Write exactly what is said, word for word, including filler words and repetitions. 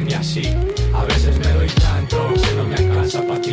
ni así. A veces me doy tanto que no me alcanza para